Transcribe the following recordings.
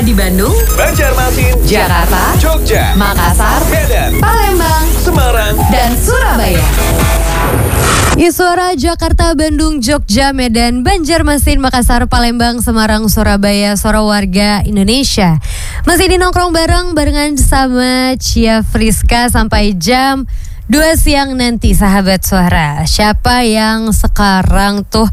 di Bandung, Banjarmasin, Jakarta, Jogja, Makassar, Medan, Palembang, Semarang, dan Surabaya. Suara Jakarta, Bandung, Jogja, Medan, Banjarmasin, Makassar, Palembang, Semarang, Surabaya, suara warga Indonesia. Masih di nongkrong barengan sama Cia Friska sampai jam 2 siang nanti, sahabat suara. Siapa yang sekarang tuh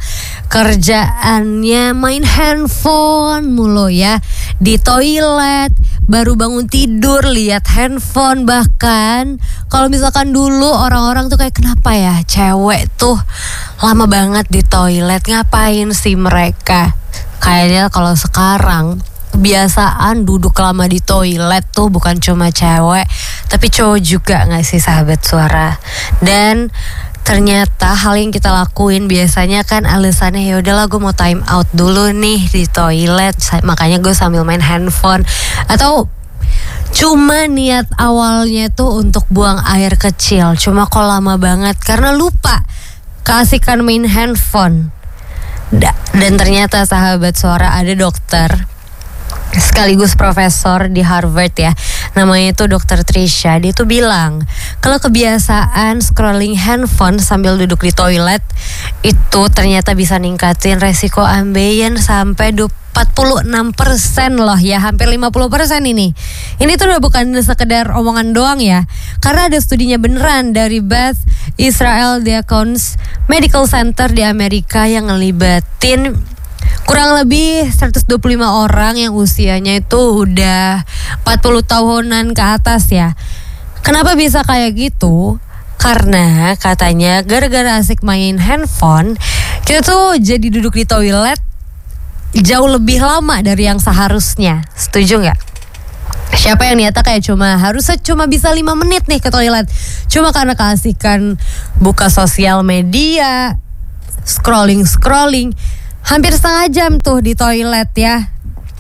kerjaannya main handphone mulu ya, di toilet, baru bangun tidur lihat handphone. Bahkan kalau misalkan dulu orang-orang tuh kayak, kenapa ya cewek tuh lama banget di toilet, ngapain sih mereka? Kayaknya kalau sekarang kebiasaan duduk lama di toilet tuh bukan cuma cewek, tapi cowok juga, gak sih sahabat suara? Dan ternyata hal yang kita lakuin biasanya kan alasannya, ya udahlah gue mau time out dulu nih di toilet, makanya gue sambil main handphone. Atau cuma niat awalnya tuh untuk buang air kecil, cuma kok lama banget karena lupa keasikan main handphone. Dan ternyata sahabat suara, ada dokter sekaligus profesor di Harvard ya, namanya itu Dr. Trisha. Dia tuh bilang kalau kebiasaan scrolling handphone sambil duduk di toilet itu ternyata bisa ningkatin resiko ambeien sampai 46% loh ya, hampir 50% ini. Ini tuh udah bukan sekedar omongan doang ya, karena ada studinya beneran dari Beth Israel Deaconess Medical Center di Amerika yang ngelibatin kurang lebih 125 orang yang usianya itu udah 40 tahunan ke atas ya. Kenapa bisa kayak gitu? Karena katanya gara-gara asik main handphone, kita tuh jadi duduk di toilet jauh lebih lama dari yang seharusnya. Setuju nggak? Siapa yang niatnya kayak harusnya cuma bisa 5 menit nih ke toilet, cuma karena keasikan buka sosial media, scrolling hampir setengah jam tuh di toilet ya.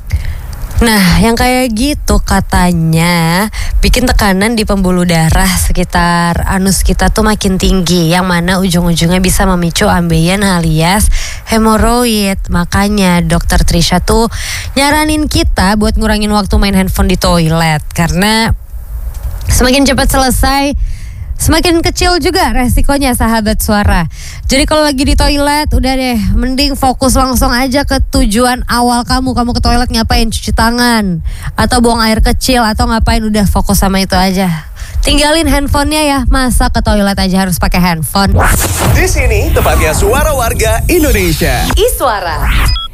Nah, yang kayak gitu katanya bikin tekanan di pembuluh darah sekitar anus kita tuh makin tinggi, yang mana ujung-ujungnya bisa memicu ambeien alias hemoroid. Makanya Dr. Trisha tuh nyaranin kita buat ngurangin waktu main handphone di toilet, karena semakin cepat selesai, semakin kecil juga resikonya sahabat suara. Jadi kalau lagi di toilet, udah deh, mending fokus langsung aja ke tujuan awal kamu. Kamu ke toilet ngapain? Cuci tangan atau buang air kecil atau ngapain? Udah fokus sama itu aja. Tinggalin handphonenya ya. Masa ke toilet aja harus pakai handphone? Di sini tempatnya suara warga Indonesia. Iswara.